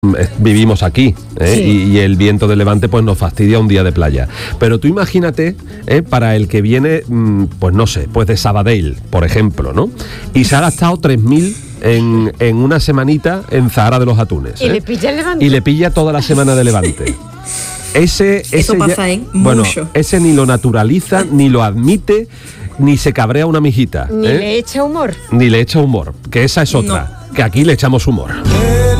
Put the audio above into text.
vivimos aquí, y el viento de levante pues nos fastidia un día de playa. Pero tú imagínate, para el que viene, pues no sé, pues de Sabadell, por ejemplo, ¿no? Y se ha gastado 3.000 en una semanita en Zahara de los Atunes. Y le pilla el levante. Y le pilla toda la semana de levante. Eso pasa, bueno, mucho. ese ni lo naturaliza, ni lo admite, ni se cabrea una mijita. Ni le echa humor. Ni le echa humor, que esa es otra, que aquí le echamos humor.